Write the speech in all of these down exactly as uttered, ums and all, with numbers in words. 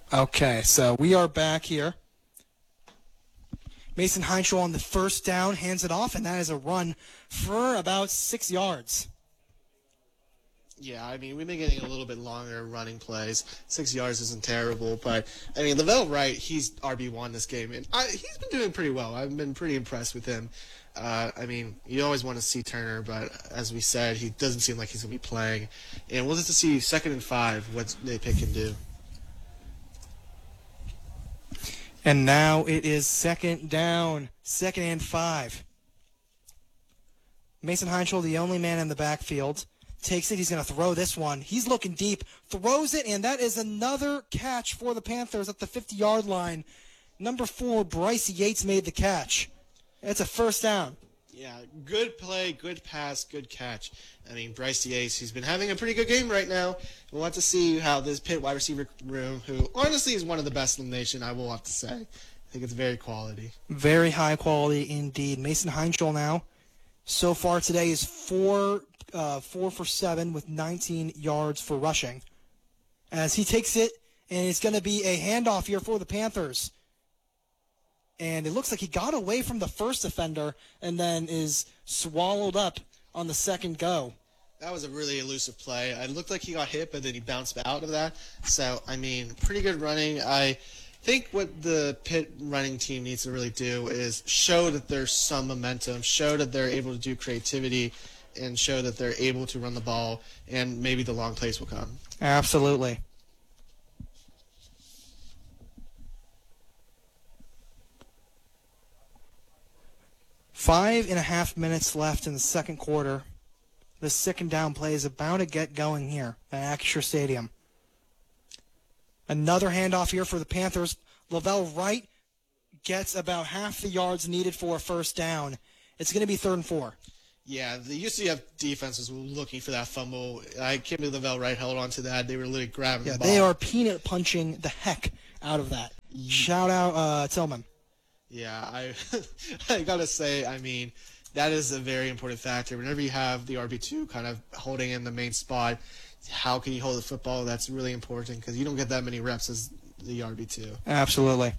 Okay, so we are back here. Mason Heinschel on the first down, hands it off, and that is a run for about six yards. Yeah, I mean, we've been getting a little bit longer running plays. Six yards isn't terrible, but, I mean, Lavelle Wright, he's R B one this game, and I, he's been doing pretty well. I've been pretty impressed with him. Uh, I mean, you always want to see Turner, but as we said, he doesn't seem like he's going to be playing. And we'll just to see second and five what they pick and do. And now it is second down, second and five. Mason Heinschel, the only man in the backfield, takes it. He's going to throw this one. He's looking deep, throws it, and that is another catch for the Panthers at the fifty-yard line. Number four, Bryce Yates made the catch. It's a first down. Yeah, good play, good pass, good catch. I mean, Bryce Yates, he's been having a pretty good game right now. We'll have to see how this Pitt wide receiver room, who honestly is one of the best in the nation, I will have to say. I think it's very quality. Very high quality indeed. Mason Heinschel now, so far today, is four, uh, four for seven with nineteen yards for rushing. As he takes it, and it's going to be a handoff here for the Panthers. And it looks like he got away from the first defender and then is swallowed up on the second go. That was a really elusive play. It looked like he got hit, but then he bounced out of that. So, I mean, pretty good running. I think what the Pitt running team needs to really do is show that there's some momentum, show that they're able to do creativity, and show that they're able to run the ball, and maybe the long plays will come. Absolutely. Five and a half minutes left in the second quarter. The second down play is about to get going here at Acrisure Stadium. Another handoff here for the Panthers. Lavelle Wright gets about half the yards needed for a first down. It's going to be third and four. Yeah, the U C F defense was looking for that fumble. I can't believe Lavelle Wright held on to that. They were literally grabbing yeah, the ball. They are peanut punching the heck out of that. Yeah. Shout out uh, Tillman. Yeah, I I gotta say, I mean, that is a very important factor. Whenever you have the R B two kind of holding in the main spot, how can you hold the football? That's really important because you don't get that many reps as the R B two. Absolutely.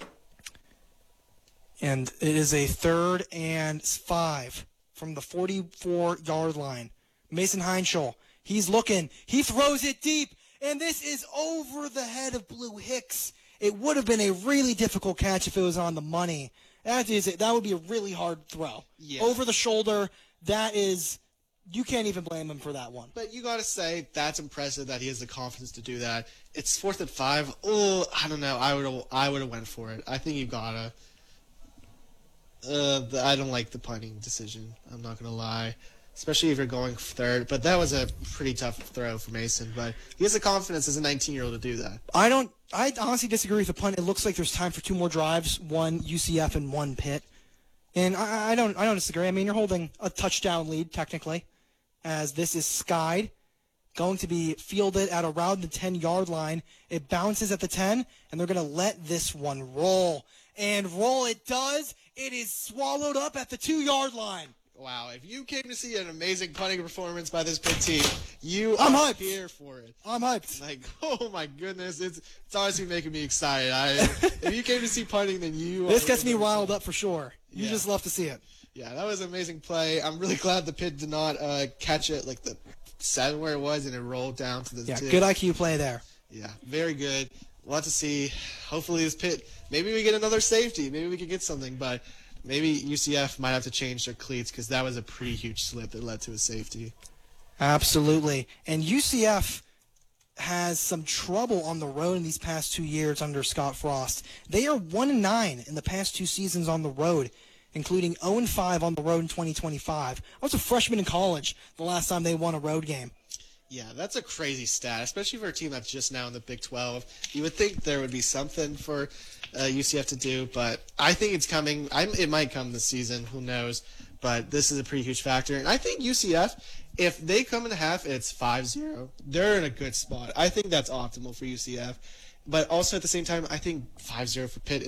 And it is a third and five from the forty-four-yard line. Mason Heinschel, he's looking. He throws it deep, and this is over the head of Blue Hicks. It would have been a really difficult catch if it was on the money. That is it. That would be a really hard throw. Yeah. Over the shoulder, that is, you can't even blame him for that one. But you got to say, that's impressive that he has the confidence to do that. It's fourth and five. Oh, I don't know. I would have I would have went for it. I think you got to. Uh, the, I don't like the punting decision. I'm not going to lie. Especially if you're going third. But that was a pretty tough throw for Mason. But he has the confidence as a nineteen-year-old to do that. I don't. I honestly disagree with the punt. It looks like there's time for two more drives, one U C F and one Pitt. And I, I don't. I don't disagree. I mean, you're holding a touchdown lead technically, as this is skied, going to be fielded at around the ten-yard line. It bounces at the ten, and they're going to let this one roll. And roll it does. It is swallowed up at the two-yard line. Wow, if you came to see an amazing punting performance by this Pitt team, you I'm are hyped. here for it. I'm hyped. Like, oh my goodness, it's it's honestly making me excited. I, if you came to see punting, then you This are gets me riled up for sure. You Yeah. just love to see it. Yeah, that was an amazing play. I'm really glad the Pitt did not uh, catch it like the seven where it was and it rolled down to the Yeah, two. good I Q play there. Yeah, very good. We'll have to see. Hopefully this Pitt, maybe we get another safety. Maybe we could get something, but maybe U C F might have to change their cleats because that was a pretty huge slip that led to a safety. Absolutely. And U C F has some trouble on the road in these past two years under Scott Frost. They are one and nine in the past two seasons on the road, including oh and five on the road in twenty twenty-five. I was a freshman in college the last time they won a road game. Yeah, that's a crazy stat, especially for a team that's just now in the Big twelve. You would think there would be something for uh, U C F to do, but I think it's coming. I'm, it might come this season. Who knows? But this is a pretty huge factor. And I think U C F, if they come in half, it's five zero. They're in a good spot. I think that's optimal for U C F. But also at the same time, I think five zero for Pitt isn't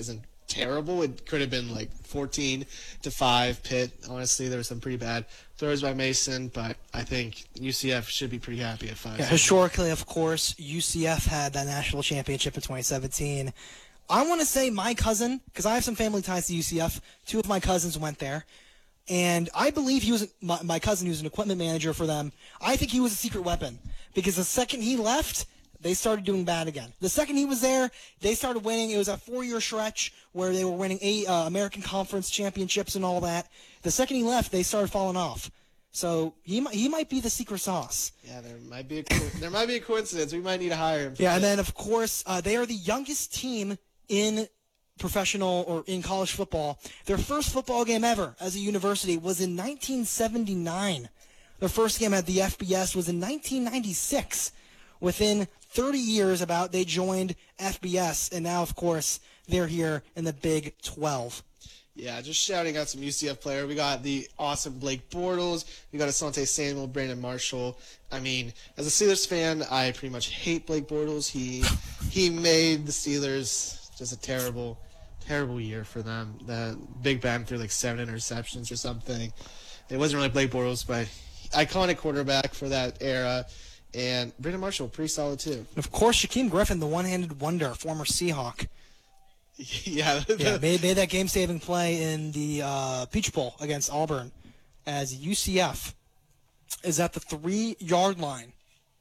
terrible. It could have been like fourteen to five Pitt. Honestly, there were some pretty bad throws by Mason, but I think U C F should be pretty happy at five. Yeah, historically, of course, U C F had that national championship in twenty seventeen. I want to say my cousin, because I have some family ties to U C F, two of my cousins went there, and I believe he was my, my cousin who was an equipment manager for them. I think he was a secret weapon, because the second he left, they started doing bad again. The second he was there, they started winning. It was a four-year stretch where they were winning eight uh, American Conference championships and all that. The second he left, they started falling off. So he might, he might be the secret sauce. Yeah, there might be a co- there might be a coincidence. We might need to hire him. Yeah, and then of course uh, they are the youngest team in professional or in college football. Their first football game ever as a university was in nineteen seventy-nine. Their first game at the F B S was in nineteen ninety-six. Within thirty years about, they joined F B S, and now, of course, they're here in the Big twelve. Yeah, just shouting out some U C F player. We got the awesome Blake Bortles. We got Asante Samuel, Brandon Marshall. I mean, as a Steelers fan, I pretty much hate Blake Bortles. He he made the Steelers just a terrible, terrible year for them. The Big Ben threw like seven interceptions or something. It wasn't really Blake Bortles, but iconic quarterback for that era. And Brandon Marshall, pretty solid too. Of course, Shaquem Griffin, the one-handed wonder, former Seahawk. yeah. yeah, made, made that game-saving play in the uh, Peach Bowl against Auburn as U C F is at the three-yard line.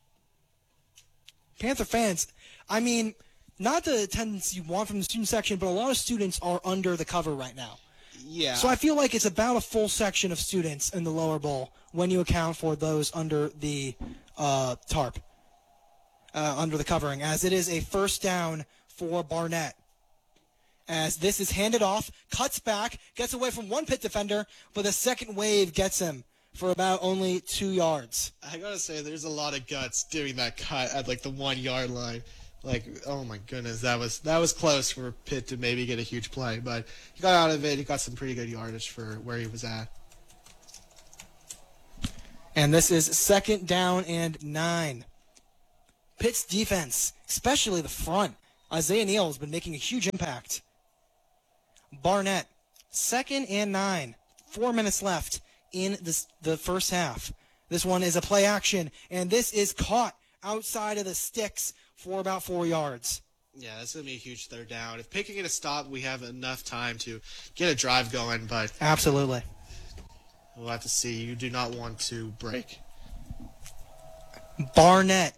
Panther fans, I mean, not the attendance you want from the student section, but a lot of students are under the cover right now. Yeah. So I feel like it's about a full section of students in the lower bowl when you account for those under the uh, tarp, uh, under the covering, as it is a first down for Barnett. As this is handed off, cuts back, gets away from one Pitt defender, but the second wave gets him for about only two yards. I gotta say, there's a lot of guts doing that cut at like the one yard line. Like, oh my goodness, that was that was close for Pitt to maybe get a huge play, but he got out of it. He got some pretty good yardage for where he was at. And this is second down and nine. Pitt's defense, especially the front, Isaiah Neal has been making a huge impact. Barnett, second and nine. Four minutes left in this, the first half. This one is a play action, and this is caught outside of the sticks for about four yards. Yeah, that's going to be a huge third down. If Pitt can get a stop, we have enough time to get a drive going, but Absolutely. we'll have to see. You do not want to break. Barnett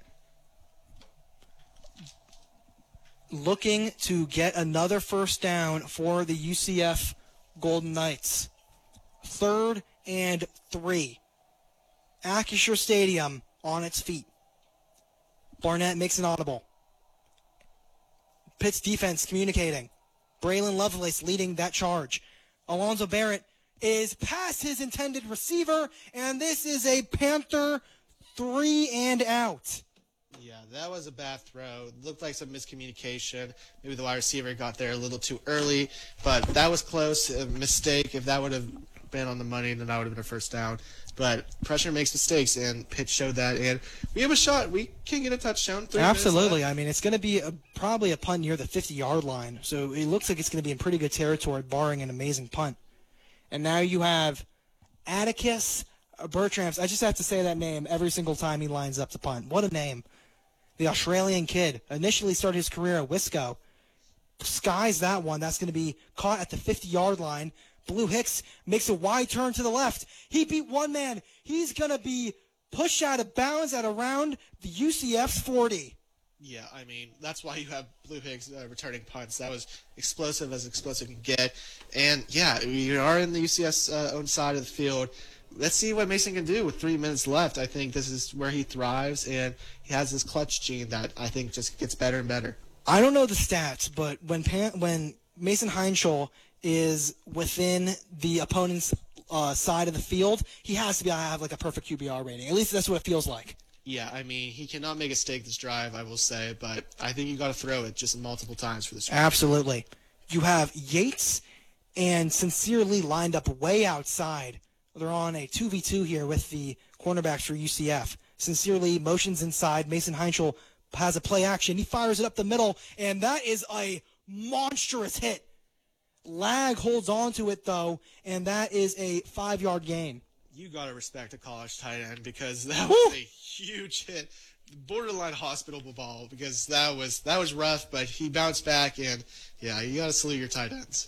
looking to get another first down for the U C F Golden Knights. Third and three. Acrisure Stadium on its feet. Barnett makes an audible. Pitt's defense communicating. Braylon Lovelace leading that charge. Alonzo Barrett is past his intended receiver, and this is a Panther three and out. Yeah, that was a bad throw. It looked like some miscommunication. Maybe the wide receiver got there a little too early, but that was close. A mistake. If that would have been on the money, then that would have been a first down. But pressure makes mistakes, and Pitt showed that. And we have a shot. We can get a touchdown. Three Absolutely. I mean, it's going to be a, probably a punt near the fifty-yard line, so it looks like it's going to be in pretty good territory, barring an amazing punt. And now you have Atticus Bertrams. I just have to say that name every single time he lines up to punt. What a name. The Australian kid initially started his career at Wisco. Skies that one. That's going to be caught at the fifty-yard line. Blue Hicks makes a wide turn to the left. He beat one man. He's going to be pushed out of bounds at around the U C F's forty. Yeah, I mean, that's why you have Blue Hicks uh, returning punts. That was explosive as explosive can get. And, yeah, we are in the U C F's uh, own side of the field. Let's see what Mason can do with three minutes left. I think this is where he thrives, and he has this clutch gene that I think just gets better and better. I don't know the stats, but when Pan- when Mason Heinschel is within the opponent's uh, side of the field, he has to be have like a perfect Q B R rating. At least that's what it feels like. Yeah, I mean, he cannot make a mistake this drive, I will say, but I think you got to throw it just multiple times for this drive. Absolutely. You have Yates and Sincerely lined up way outside. They're on a two v two here with the cornerbacks for U C F. Sincerely motions inside. Mason Heinschel has a play action. He fires it up the middle, and that is a monstrous hit. Lag holds on to it, though, and that is a five-yard gain. You got to respect a college tight end because that Woo! was a huge hit. Borderline hospital ball because that was that was rough, but he bounced back, and, yeah, you got to salute your tight ends.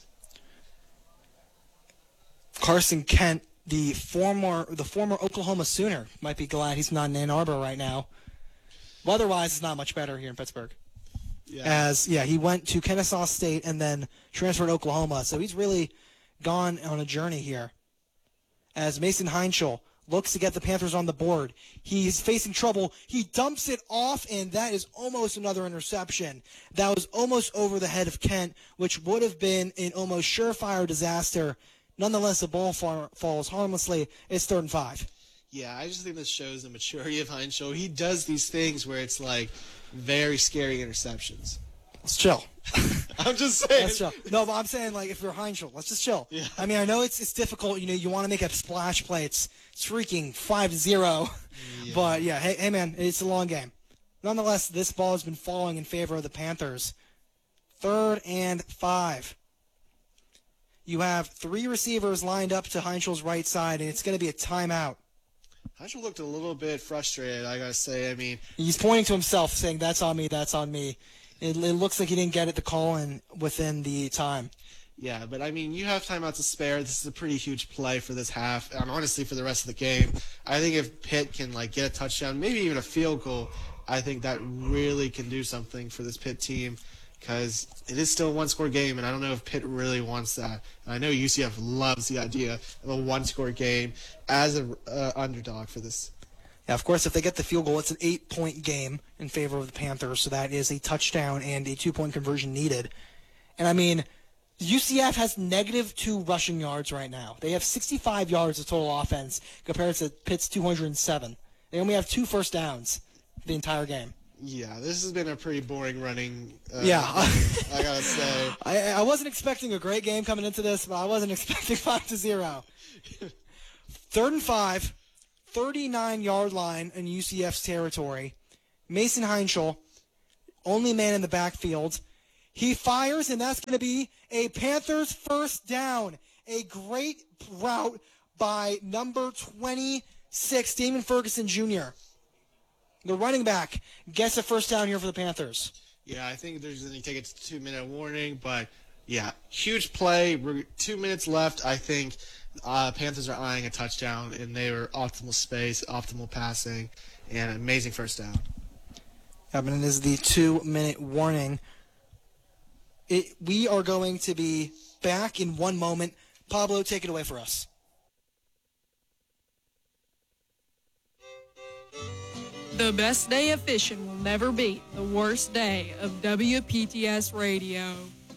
Carson Kent, the former the former Oklahoma Sooner, might be glad he's not in Ann Arbor right now. Weather-wise, it's not much better here in Pittsburgh. Yeah. As, yeah, he went to Kennesaw State and then transferred to Oklahoma. So he's really gone on a journey here. As Mason Heinschel looks to get the Panthers on the board. He's facing trouble. He dumps it off, and that is almost another interception. That was almost over the head of Kent, which would have been an almost surefire disaster. Nonetheless, the ball fall, falls harmlessly. It's third and five. Yeah, I just think this shows the maturity of Heinschel. He does these things where it's like very scary interceptions. Let's chill. I'm just saying. Let's chill. No, but I'm saying, like, if you're Heinschel, let's just chill. Yeah. I mean, I know it's it's difficult. You know, you want to make a splash play. It's, it's freaking five to zero. Yeah. But, yeah, hey, hey, man, it's a long game. Nonetheless, this ball has been falling in favor of the Panthers. Third and five. You have three receivers lined up to Heinschel's right side, and it's going to be a timeout. Heinschel looked a little bit frustrated, I got to say. I mean, He's pointing to himself, saying, that's on me, that's on me. It, it looks like he didn't get it the call in within the time. yeah, but I mean, you have timeout to spare. This is a pretty huge play for this half, and honestly for the rest of the game. I think if Pitt can like get a touchdown, maybe even a field goal, I think that really can do something for this Pitt team because it is still a one-score game, and I don't know if Pitt really wants that. And I know U C F loves the idea of a one-score game as an uh, underdog for this. Yeah, of course, if they get the field goal, it's an eight-point game in favor of the Panthers, so that is a touchdown and a two-point conversion needed. And, I mean, U C F has negative two rushing yards right now. They have sixty-five yards of total offense compared to Pitt's two hundred seven. They only have two first downs the entire game. Yeah, this has been a pretty boring running. Uh, Yeah. I gotta say. I, I wasn't expecting a great game coming into this, but I wasn't expecting five to zero. Third and five, thirty-nine-yard line in U C F's territory. Mason Heinschel, only man in the backfield. He fires, and that's going to be a Panthers first down. A great route by number twenty-six, Damon Ferguson Junior The running back gets a first down here for the Panthers. Yeah, I think there's going to take a two-minute warning, but yeah, huge play. We're two minutes left. I think uh, Panthers are eyeing a touchdown, and they were optimal space, optimal passing, and an amazing first down. Yep, and it is the two-minute warning. It, we are going to be back in one moment. Pablo, take it away for us. The best day of fishing will never beat the worst day of W P T S Radio.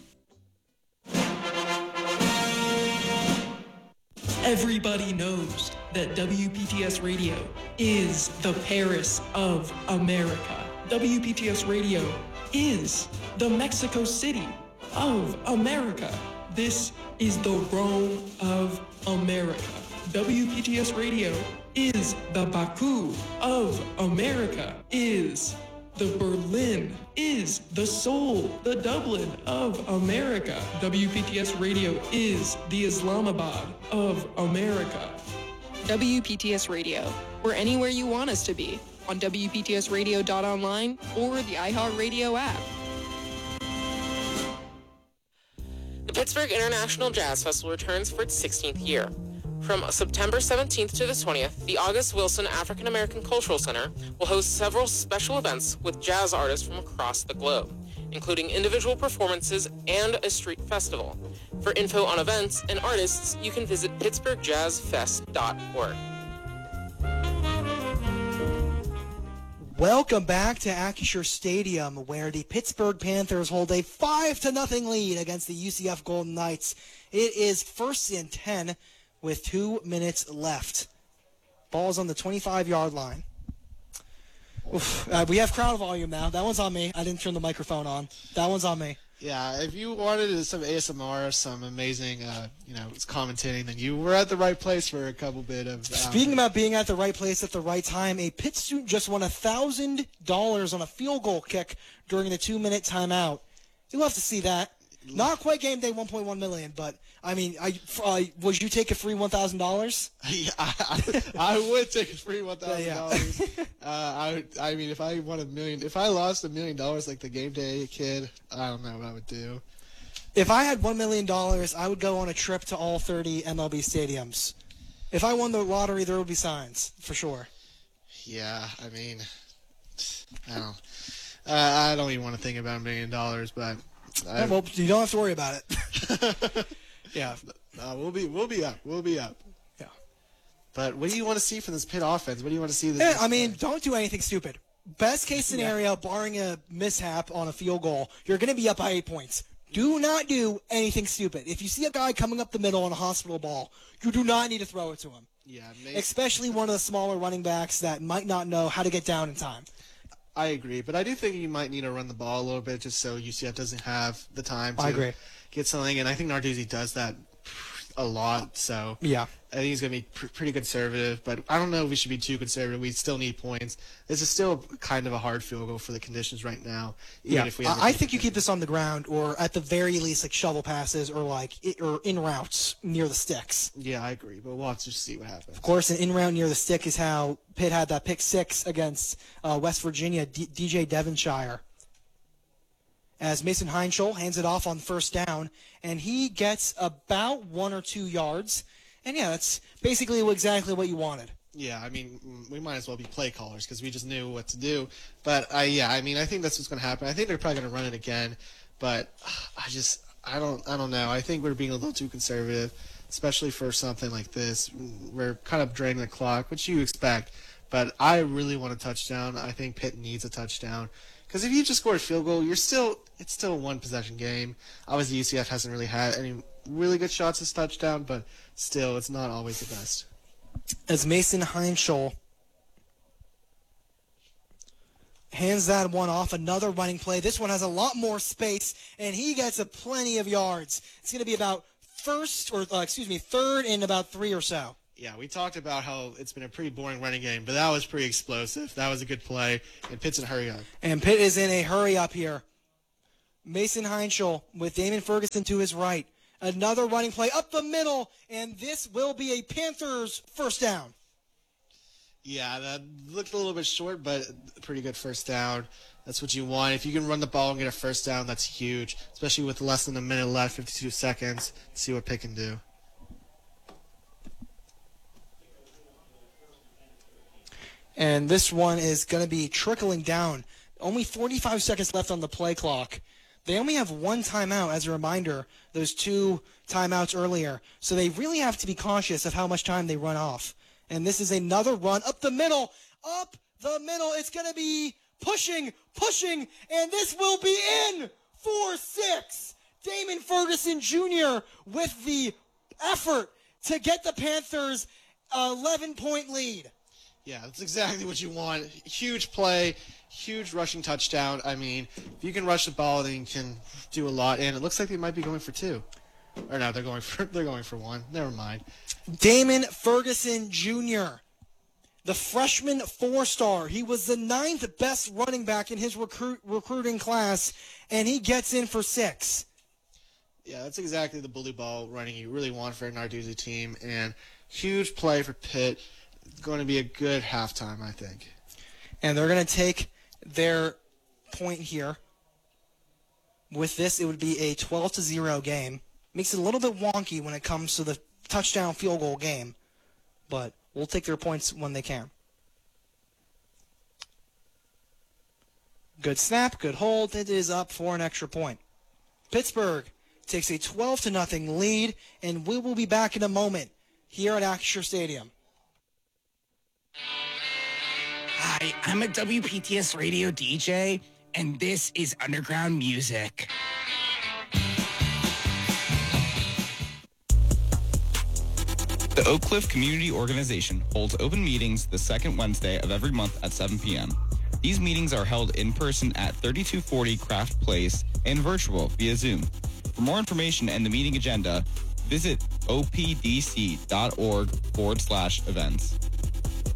Everybody knows that W P T S Radio is the Paris of America. W P T S Radio is the Mexico City of America. This is the Rome of America. W P T S Radio is the Baku of America, is the Berlin, is the Seoul, the Dublin of America. W P T S Radio is the Islamabad of America. W P T S Radio, we're anywhere you want us to be, on W P T S radio dot online or the iHeartRadio app. The Pittsburgh International Jazz Festival returns for its sixteenth year. From September seventeenth to the twentieth, the August Wilson African American Cultural Center will host several special events with jazz artists from across the globe, including individual performances and a street festival. For info on events and artists, you can visit pittsburgh jazz fest dot org. Welcome back to Acrisure Stadium, where the Pittsburgh Panthers hold a five to nothing lead against the U C F Golden Knights. It is first and ten with two minutes left. Ball's on the twenty-five-yard line. Oof, uh, we have crowd volume now. That one's on me. I didn't turn the microphone on. That one's on me. Yeah, if you wanted some A S M R, some amazing, uh, you know, commentating, then you were at the right place for a couple bit of. Um, Speaking about being at the right place at the right time, a Pitt student just won one thousand dollars on a field goal kick during the two-minute timeout. You'll have to see that. Not quite game day one point one million, but I mean, I uh, would you take a free one thousand dollars? Yeah, I, I would take a free one thousand Yeah. dollars. uh, I would, I mean, if I won a million, if I lost a million dollars like the game day kid, I don't know what I would do. If I had one million dollars, I would go on a trip to all thirty M L B stadiums. If I won the lottery, there would be signs for sure. Yeah, I mean, I don't. Uh, I don't even want to think about a million dollars, but I, Yeah, well, you don't have to worry about it. Yeah. uh, we'll be we'll be up. We'll be up. Yeah. But what do you want to see from this Pitt offense? What do you want to see? This Yeah, I mean, don't do anything stupid. Best case scenario, barring a mishap on a field goal, you're going to be up by eight points. Do not do anything stupid. If you see a guy coming up the middle on a hospital ball, you do not need to throw it to him. yeah, maybe, Especially one of the smaller running backs that might not know how to get down in time. I agree, but I do think you might need to run the ball a little bit just so U C F doesn't have the time to I agree. get something, and I think Narduzzi does that a lot. So Yeah. I think he's going to be pr- pretty conservative, but I don't know if we should be too conservative. We still need points. This is still kind of a hard field goal for the conditions right now. Even Yeah, if we end up I, I taking think you it. keep this on the ground, or at the very least, like shovel passes, or like it, or in routes near the sticks. Yeah, I agree, but we'll have to see what happens. Of course, an in route near the stick is how Pitt had that pick six against uh, West Virginia, D- DJ Devonshire. As Mason Heinschel hands it off on first down, and he gets about one or two yards. And yeah, that's basically exactly what you wanted. Yeah, I mean, mm, we might as well be play callers because we just knew what to do. But I, yeah, I mean, I think that's what's going to happen. I think they're probably going to run it again, but I just, I don't, I don't know. I think we're being a little too conservative, especially for something like this. We're kind of draining the clock, which you expect. But I really want a touchdown. I think Pitt needs a touchdown. Because if you just score a field goal, you're still it's still a one possession game. Obviously, U C F hasn't really had any really good shots as touchdown, but still, it's not always the best. As Mason Heinschel hands that one off, another running play. This one has a lot more space, and he gets a plenty of yards. It's going to be about first, or uh, excuse me, third and about three or so. Yeah, we talked about how it's been a pretty boring running game, but that was pretty explosive. That was a good play, and Pitt's in a hurry up. And Pitt is in a hurry up here. Mason Heinschel with Damon Ferguson to his right. Another running play up the middle, and this will be a Panthers first down. Yeah, that looked a little bit short, but a pretty good first down. That's what you want. If you can run the ball and get a first down, that's huge, especially with less than a minute left, fifty-two seconds. See what Pitt can do. And this one is going to be trickling down. Only forty-five seconds left on the play clock. They only have one timeout, as a reminder, those two timeouts earlier. So they really have to be cautious of how much time they run off. And this is another run up the middle. Up the middle. It's going to be pushing, pushing, and this will be in for six. Damon Ferguson Junior with the effort to get the Panthers eleven-point lead. Yeah, that's exactly what you want. Huge play, huge rushing touchdown. I mean, if you can rush the ball, then you can do a lot. And it looks like they might be going for two. Or no, they're going for they're going for one. Never mind. Damon Ferguson Junior, the freshman four-star. He was the ninth best running back in his recruit recruiting class, and he gets in for six. Yeah, that's exactly the bully ball running you really want for a Narduzzi team. And huge play for Pitt. Going to be a good halftime, I think. And they're going to take their point here. With this, it would be a twelve to zero game. Makes it a little bit wonky when it comes to the touchdown field goal game, but we'll take their points when they can. Good snap, good hold. It is up for an extra point. Pittsburgh takes a twelve to nothing lead, and we will be back in a moment here at Acrisure Stadium. Hi, I'm a W P T S radio D J, and this is Underground Music. The Oak Cliff Community Organization holds open meetings the second Wednesday of every month at seven p.m. These meetings are held in person at thirty-two forty Craft Place and virtual via Zoom. For more information and the meeting agenda, visit opdc.org forward slash events.